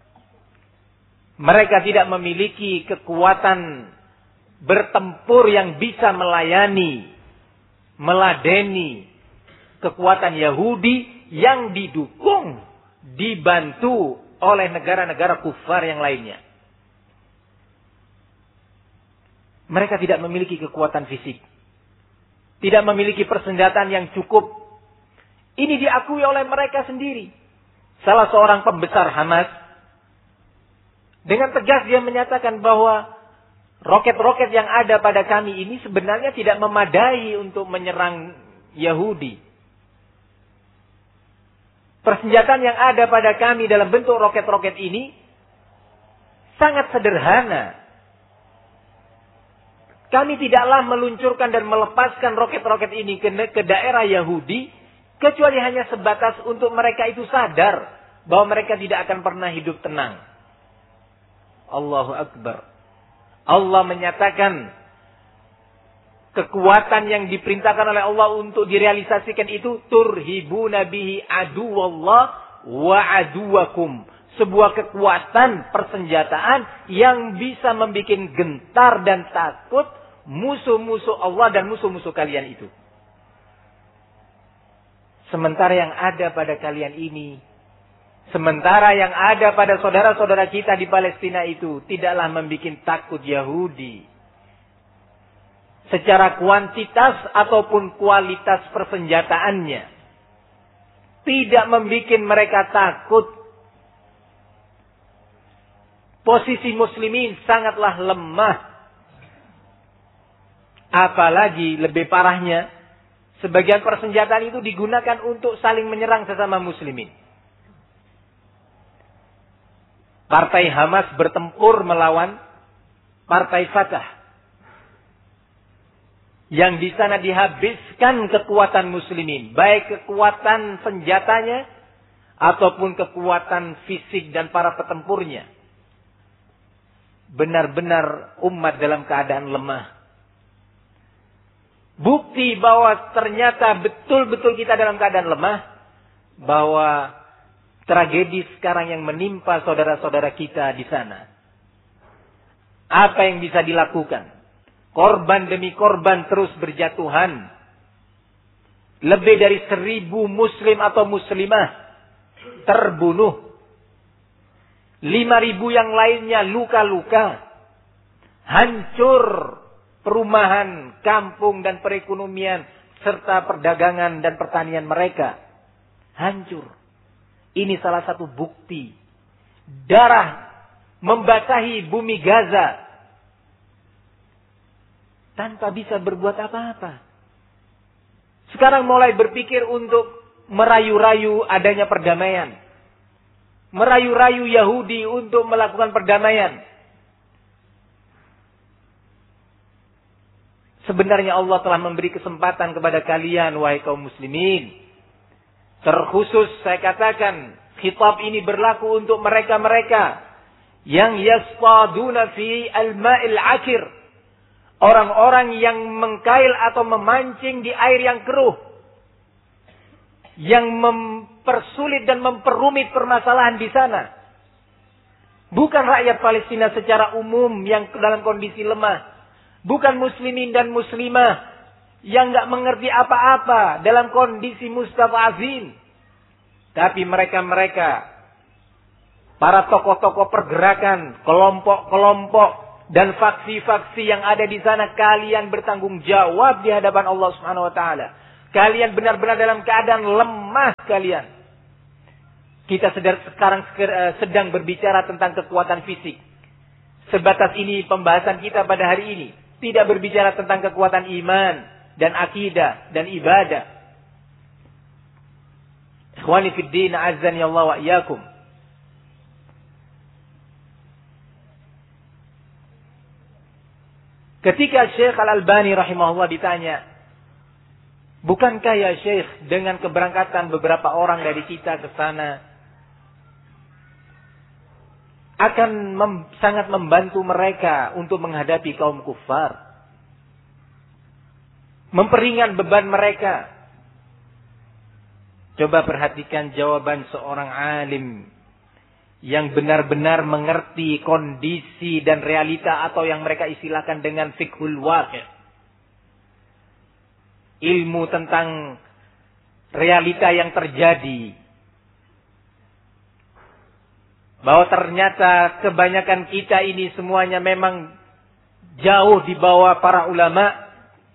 Mereka tidak memiliki kekuatan bertempur yang bisa melayani, meladeni kekuatan Yahudi yang didukung, dibantu oleh negara-negara kufar yang lainnya. Mereka tidak memiliki kekuatan fisik. Tidak memiliki persenjataan yang cukup. Ini diakui oleh mereka sendiri. Salah seorang pembesar Hamas dengan tegas dia menyatakan bahwa roket-roket yang ada pada kami ini sebenarnya tidak memadai untuk menyerang Yahudi. Persenjataan yang ada pada kami dalam bentuk roket-roket ini sangat sederhana. Kami tidaklah meluncurkan dan melepaskan roket-roket ini ke, ke daerah Yahudi kecuali hanya sebatas untuk mereka itu sadar bahwa mereka tidak akan pernah hidup tenang. Allahu Akbar. Allah menyatakan kekuatan yang diperintahkan oleh Allah untuk direalisasikan itu turhibuna bihi aduwallah wa aduwakum. Sebuah kekuatan persenjataan yang bisa membuat gentar dan takut musuh-musuh Allah dan musuh-musuh kalian itu. Sementara yang ada pada kalian ini, sementara yang ada pada saudara-saudara kita di Palestina itu tidaklah membuat takut Yahudi. Secara kuantitas ataupun kualitas persenjataannya. Tidak membuat mereka takut. Posisi muslimin sangatlah lemah. Apalagi lebih parahnya, sebagian persenjataan itu digunakan untuk saling menyerang sesama muslimin. Partai Hamas bertempur melawan Partai Fatah. Yang di sana dihabiskan kekuatan muslimin. Baik kekuatan senjatanya ataupun kekuatan fisik dan para petempurnya. Benar-benar umat dalam keadaan lemah. Bukti bahwa ternyata betul-betul kita dalam keadaan lemah. Bahwa tragedi sekarang yang menimpa saudara-saudara kita di sana. Apa yang bisa dilakukan? Korban demi korban terus berjatuhan. Lebih dari seribu muslim atau muslimah terbunuh. Lima ribu yang lainnya luka-luka. Hancur perumahan, kampung dan perekonomian serta perdagangan dan pertanian mereka. Hancur. Ini salah satu bukti. Darah membasahi bumi Gaza. Tanpa bisa berbuat apa-apa. Sekarang mulai berpikir untuk merayu-rayu adanya perdamaian. Merayu-rayu Yahudi untuk melakukan perdamaian. Sebenarnya Allah telah memberi kesempatan kepada kalian, wahai kaum muslimin. Terkhusus saya katakan, khitab ini berlaku untuk mereka-mereka yang yaspaduna fi al-ma'il akir. Orang-orang yang mengkail atau memancing di air yang keruh. Yang mempersulit dan memperumit permasalahan di sana. Bukan rakyat Palestina secara umum yang dalam kondisi lemah. Bukan muslimin dan muslimah yang nggak mengerti apa-apa dalam kondisi mustadhafin. Tapi mereka-mereka, para tokoh-tokoh pergerakan, kelompok-kelompok, dan faksi-faksi yang ada di sana, kalian bertanggung jawab di hadapan Allah Subhanahu wa taala. Kalian benar-benar dalam keadaan lemah kalian. Kita sedar, sekarang sedang berbicara tentang kekuatan fisik. Sebatas ini pembahasan kita pada hari ini. Tidak berbicara tentang kekuatan iman dan akidah dan ibadah. Ikhwani fid din, azzani Allah wa iyyakum. Ketika Syekh Al-Albani rahimahullah ditanya, bukankah ya Syekh dengan keberangkatan beberapa orang dari kita ke sana akan mem, sangat membantu mereka untuk menghadapi kaum kufar, memperingan beban mereka? Coba perhatikan jawaban seorang alim yang benar-benar mengerti kondisi dan realita, atau yang mereka istilahkan dengan fiqhul waqi'. Ilmu tentang realita yang terjadi. Bahwa ternyata kebanyakan kita ini semuanya memang jauh di bawah para ulama.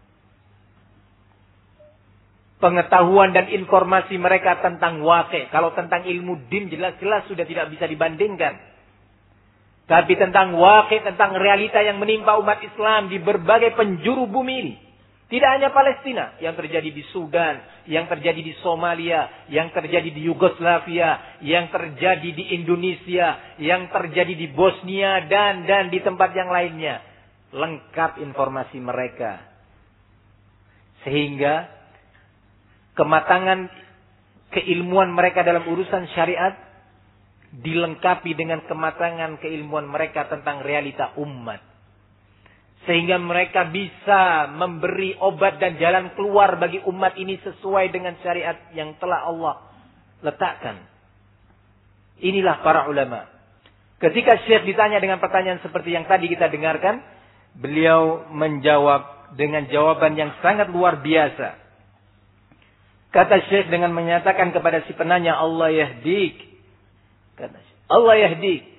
Pengetahuan dan informasi mereka tentang waqi'. Kalau tentang ilmu din jelas-jelas sudah tidak bisa dibandingkan. Tapi tentang waqi', tentang realita yang menimpa umat Islam di berbagai penjuru bumi ini. Tidak hanya Palestina, yang terjadi di Sudan, yang terjadi di Somalia, yang terjadi di Yugoslavia, yang terjadi di Indonesia, yang terjadi di Bosnia, dan dan di tempat yang lainnya. Lengkap informasi mereka. Sehingga kematangan keilmuan mereka dalam urusan syariat dilengkapi dengan kematangan keilmuan mereka tentang realita umat. Sehingga mereka bisa memberi obat dan jalan keluar bagi umat ini sesuai dengan syariat yang telah Allah letakkan. Inilah para ulama. Ketika Syekh ditanya dengan pertanyaan seperti yang tadi kita dengarkan, beliau menjawab dengan jawaban yang sangat luar biasa. Kata Syekh dengan menyatakan kepada si penanya, Allah yahdik. Kata Syekh, Allah yahdik.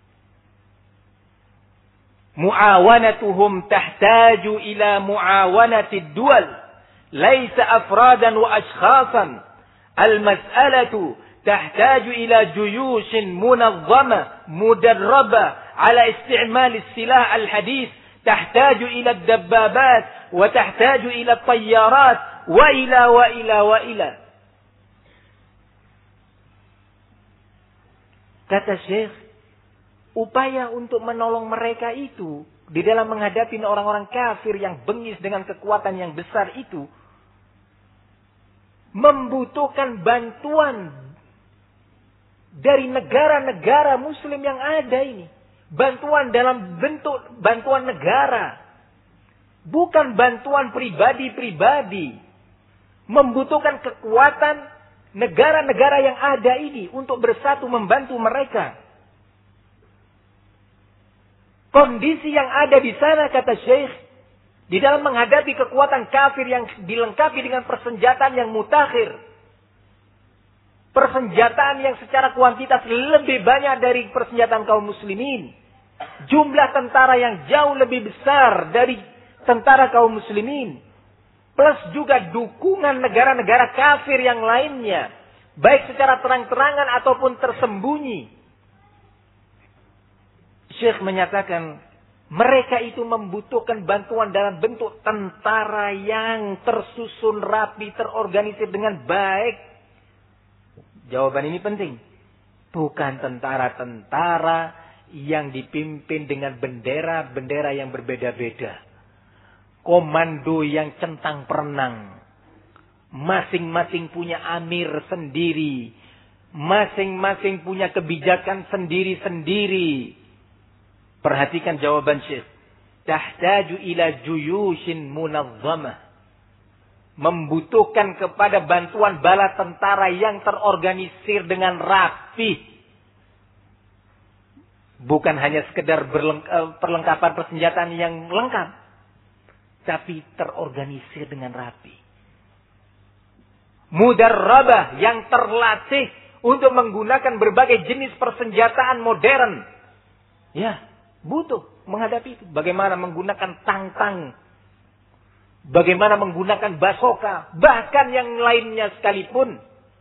Mu'awanatuhum tahtaju ila mu'awanatid dual. Laisa afradan wa ashkhasan. Al-mas'alatu tahtaju ila juyushin munazzama mudarraba ala isti'mal silah al-hadith. Tahtaju ila dabbabat wa tahtaju ila tayyarat wa ila wa ila wa ila. Kata Syekh, upaya untuk menolong mereka itu di dalam menghadapi orang-orang kafir yang bengis dengan kekuatan yang besar itu membutuhkan bantuan dari negara-negara muslim yang ada ini. Bantuan dalam bentuk bantuan negara. Bukan bantuan pribadi-pribadi. Membutuhkan kekuatan negara-negara yang ada ini untuk bersatu membantu mereka. Kondisi yang ada di sana, kata Syekh, di dalam menghadapi kekuatan kafir yang dilengkapi dengan persenjataan yang mutakhir. Persenjataan yang secara kuantitas lebih banyak dari persenjataan kaum muslimin. Jumlah tentara yang jauh lebih besar dari tentara kaum muslimin. Plus juga dukungan negara-negara kafir yang lainnya. Baik secara terang-terangan ataupun tersembunyi. Syekh menyatakan, mereka itu membutuhkan bantuan dalam bentuk tentara yang tersusun rapi, terorganisir dengan baik. Jawaban ini penting. Bukan tentara-tentara yang dipimpin dengan bendera-bendera yang berbeda-beda. Komando yang centang perenang. Masing-masing punya amir sendiri. Masing-masing punya kebijakan sendiri-sendiri. Perhatikan jawaban Syekh. Tahtaju ila juyushin munazzamah. Membutuhkan kepada bantuan bala tentara yang terorganisir dengan rapi. Bukan hanya sekedar perlengkapan persenjataan yang lengkap. Tapi terorganisir dengan rapi. Mudarrabah, yang terlatih untuk menggunakan berbagai jenis persenjataan modern. Ya, butuh menghadapi itu. Bagaimana menggunakan tang-tang. bagaimana menggunakan basoka, bahkan yang lainnya sekalipun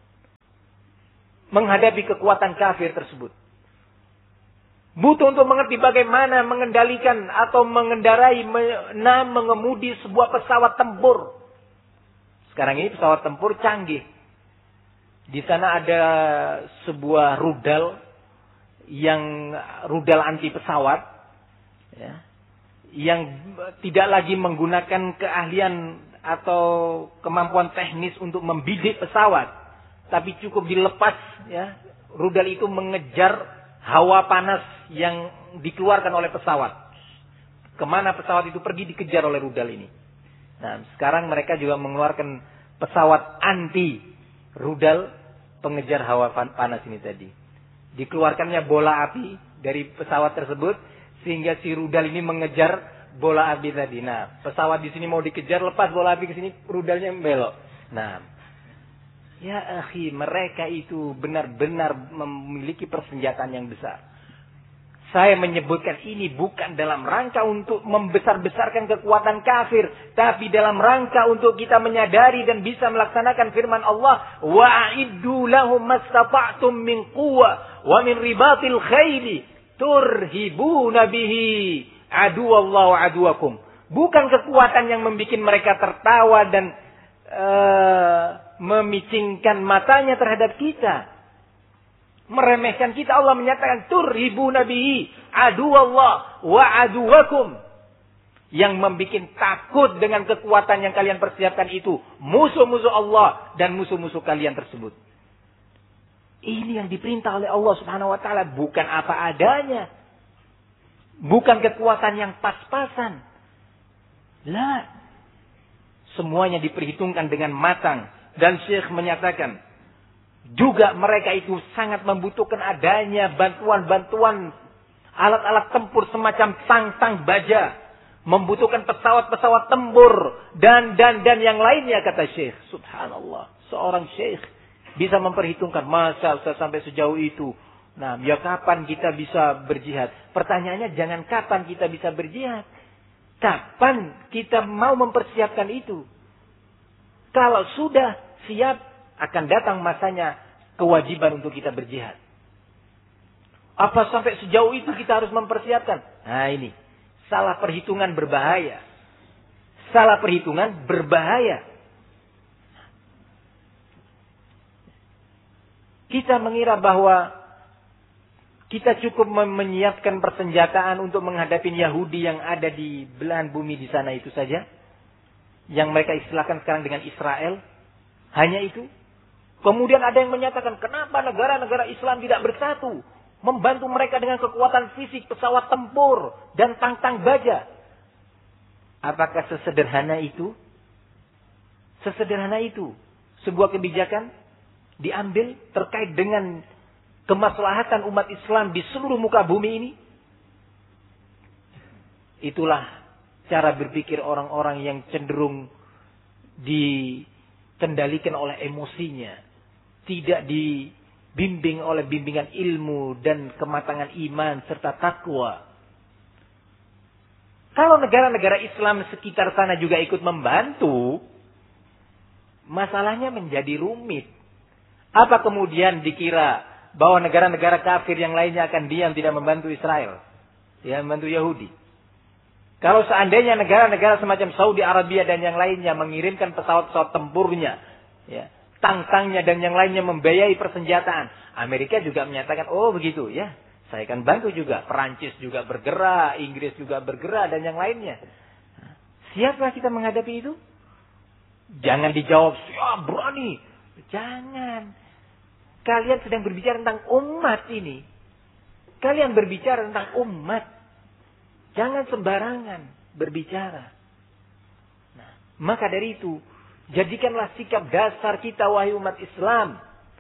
menghadapi kekuatan kafir tersebut. Butuh untuk mengerti bagaimana mengendalikan atau mengendarai, menam, mengemudi sebuah pesawat tempur. Sekarang ini pesawat tempur canggih. Di sana ada sebuah rudal yang rudal anti pesawat, ya, yang tidak lagi menggunakan keahlian atau kemampuan teknis untuk membidik pesawat, tapi cukup dilepas, ya, rudal itu mengejar hawa panas yang dikeluarkan oleh pesawat. Kemana pesawat itu pergi dikejar oleh rudal ini. Nah, sekarang mereka juga mengeluarkan pesawat anti rudal pengejar hawa panas ini tadi. Dikeluarkannya bola api dari pesawat tersebut sehingga si rudal ini mengejar bola api tadi. Nah, pesawat di sini mau dikejar, lepas bola api ke sini, rudalnya belok. Nah, ya akhi, mereka itu benar-benar memiliki persenjataan yang besar. Saya menyebutkan ini bukan dalam rangka untuk membesar-besarkan kekuatan kafir, tapi dalam rangka untuk kita menyadari dan bisa melaksanakan firman Allah, wa'iddu lahum mastata'tum min quwwa wa min ribatil khayli turhibuna bihi aduwallahu wa aduwakum. Bukan kekuatan yang membuat mereka tertawa dan uh, memicingkan matanya terhadap kita, meremehkan kita. Allah menyatakan turhibuna bihi aduwallah wa aduwakum. Yang membuat takut dengan kekuatan yang kalian persiapkan itu musuh-musuh Allah dan musuh-musuh kalian tersebut. Ini yang diperintah oleh Allah Subhanahu wa taala, bukan apa adanya. Bukan kekuatan yang pas-pasan. La. Semuanya diperhitungkan dengan matang. Dan Syekh menyatakan, juga mereka itu sangat membutuhkan adanya bantuan-bantuan alat-alat tempur semacam tang-tang baja. Membutuhkan pesawat-pesawat tempur. Dan, dan, dan yang lainnya, kata Syekh. Subhanallah. Seorang Syekh bisa memperhitungkan, masa saya sampai sejauh itu. Nah, ya kapan kita bisa berjihad? Pertanyaannya jangan kapan kita bisa berjihad. Kapan kita mau mempersiapkan itu? Kalau sudah siap, akan datang masanya kewajiban untuk kita berjihad. Apa sampai sejauh itu kita harus mempersiapkan? Nah ini, salah perhitungan berbahaya. Salah perhitungan berbahaya. Kita mengira bahwa kita cukup menyiapkan persenjataan untuk menghadapi Yahudi yang ada di belahan bumi di sana itu saja. Yang mereka istilahkan sekarang dengan Israel. Hanya itu. Kemudian ada yang menyatakan, kenapa negara-negara Islam tidak bersatu? Membantu mereka dengan kekuatan fisik, pesawat tempur, dan tang-tang baja. Apakah sesederhana itu? Sesederhana itu. Sebuah kebijakan diambil terkait dengan kemaslahatan umat Islam di seluruh muka bumi ini. Itulah cara berpikir orang-orang yang cenderung dikendalikan oleh emosinya, tidak dibimbing oleh bimbingan ilmu dan kematangan iman serta takwa. Kalau negara-negara Islam sekitar sana juga ikut membantu, masalahnya menjadi rumit. Apa kemudian dikira bahwa negara-negara kafir yang lainnya akan diam tidak membantu Israel? Ya, membantu Yahudi. Kalau seandainya negara-negara semacam Saudi Arabia dan yang lainnya mengirimkan pesawat-pesawat tempurnya, ya, tang-tangnya dan yang lainnya membiayai persenjataan, Amerika juga menyatakan, oh begitu ya, saya akan bantu juga. Perancis juga bergerak, Inggris juga bergerak dan yang lainnya. Siapkah kita menghadapi itu? Jangan dijawab, siap, berani. Jangan. Kalian sedang berbicara tentang umat ini. Kalian berbicara tentang umat. Jangan sembarangan berbicara. Nah, maka dari itu, jadikanlah sikap dasar kita wahai umat Islam,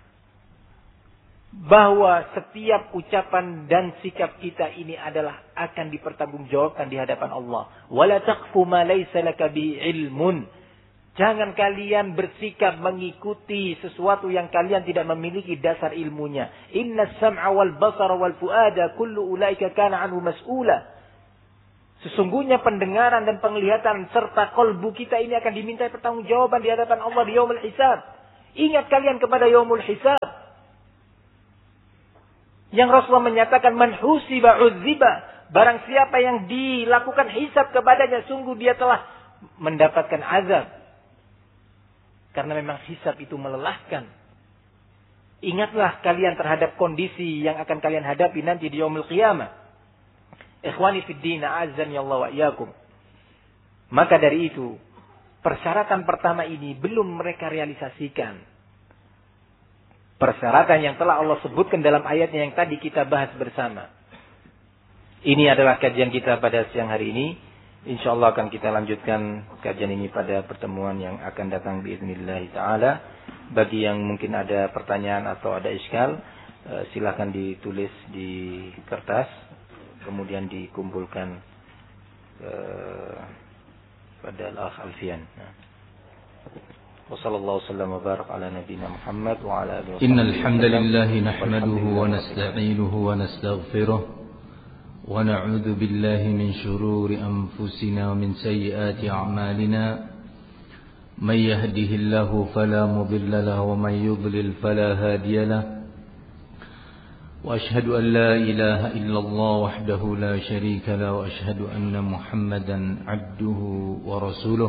bahwa setiap ucapan dan sikap kita ini adalah akan dipertanggungjawabkan di hadapan Allah. Wala taqfu ma laysa laka bi ilmun. Jangan kalian bersikap mengikuti sesuatu yang kalian tidak memiliki dasar ilmunya. Inna sam'a wal basara wal fuada kullu ulaika kana anhu mas'ula. Sesungguhnya pendengaran dan penglihatan serta kolbu kita ini akan diminta pertanggungjawaban di hadapan Allah di yaumul hisab. Ingat kalian kepada yaumul hisab. Yang Rasulullah menyatakan man husiba udziba. Barang siapa yang dilakukan hisab kepadanya, sungguh dia telah mendapatkan azab. Karena memang hisab itu melelahkan. Ingatlah kalian terhadap kondisi yang akan kalian hadapi nanti di yaumul qiyamah. Ikhwani fid din, a'azzani Allah wa iyyakum. Maka dari itu, persyaratan pertama ini belum mereka realisasikan. Persyaratan yang telah Allah sebutkan dalam ayatnya yang tadi kita bahas bersama. Ini adalah kajian kita pada siang hari ini. InsyaAllah akan kita lanjutkan kajian ini pada pertemuan yang akan datang biiznillah ta'ala. Bagi yang mungkin ada pertanyaan atau ada iskal, silakan ditulis di kertas. Kemudian dikumpulkan uh, pada Al-Akh Alfian. Wassallallahu wasallam wa barak ala nabiyyina Muhammad wa ala alihi wasallam. Innal hamdalillah nahmaduhu wa nasta'inuhu wa nastaghfiruh wa na'udzu billahi min shururi anfusina wa min sayyiati a'malina. May yahdihillahu fala mudilla lahu wa may yudlil fala hadiya lahu. وأشهد أن لا إله إلا الله وحده لا شريك له وأشهد أن محمدا عبده ورسوله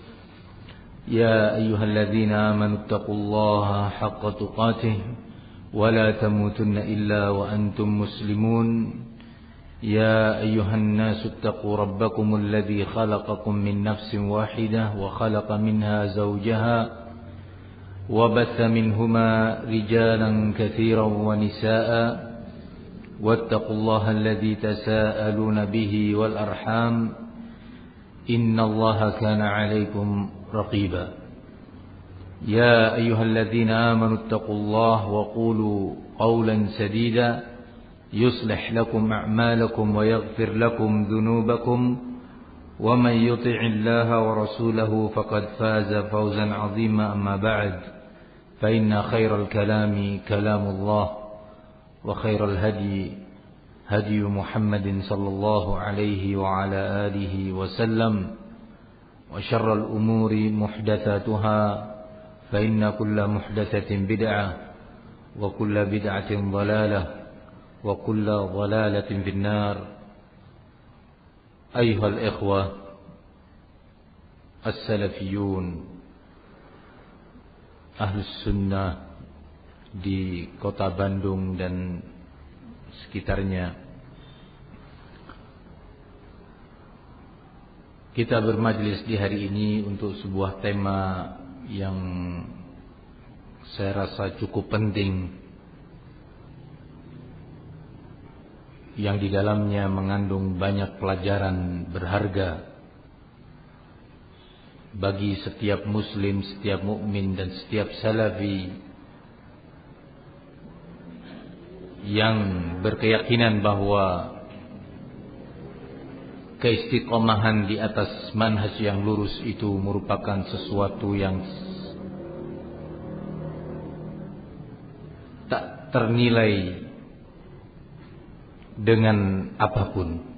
يا أيها الذين آمنوا اتقوا الله حق تقاته ولا تموتن إلا وأنتم مسلمون يا أيها الناس اتقوا ربكم الذي خلقكم من نفس واحدة وخلق منها زوجها وبث منهما رجالا كثيرا ونساء واتقوا الله الذي تساءلون به والأرحام إن الله كان عليكم رقيبا يا أيها الذين آمنوا اتقوا الله وقولوا قولا سديدا يصلح لكم أعمالكم ويغفر لكم ذنوبكم ومن يطع الله ورسوله فقد فاز فوزا عظيما أما بعد فإن خير الكلام كلام الله وخير الهدي هدي محمد صلى الله عليه وعلى آله وسلم وشر الأمور محدثاتها فإن كل محدثة بدعة وكل بدعة ضلالة وكل ضلالة في النار. أيها الإخوة السلفيون Ahlus Sunnah di kota Bandung dan sekitarnya, kita bermajlis di hari ini untuk sebuah tema yang saya rasa cukup penting, yang di dalamnya mengandung banyak pelajaran berharga bagi setiap muslim, setiap mukmin dan setiap salafi yang berkeyakinan bahwa keistiqomahan di atas manhaj yang lurus itu merupakan sesuatu yang tak ternilai dengan apapun.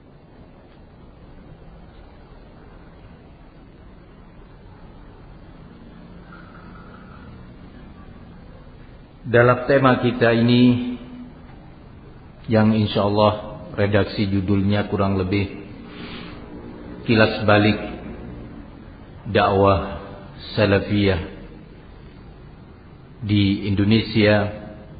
Dalam tema kita ini, yang insyaallah redaksi judulnya kurang lebih kilas balik dakwah salafiyah di Indonesia,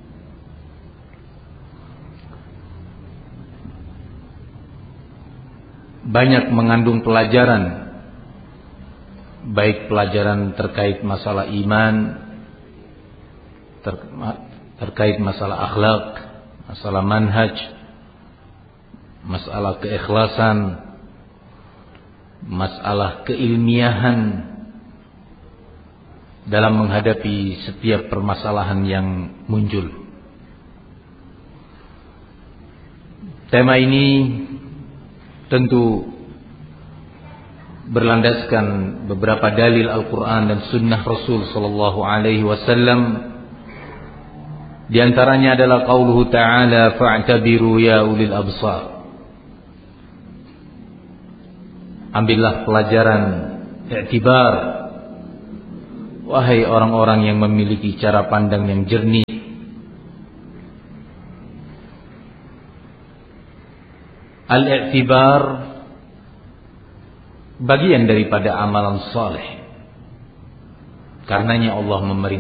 banyak mengandung pelajaran, baik pelajaran terkait masalah iman, ter, terkait masalah akhlak, masalah manhaj, masalah keikhlasan, masalah keilmiahan dalam menghadapi setiap permasalahan yang muncul. Tema ini tentu berlandaskan beberapa dalil Al-Quran dan Sunnah Rasul Sallallahu Alaihi Wasallam. Di antaranya adalah qauluhu ta'ala fa'tabiru ya ulil absar. Ambillah pelajaran i'tibar, wahai orang-orang yang memiliki cara pandang yang jernih. Al-i'tibar bagian daripada amalan saleh. Karenanya Allah memerintahkan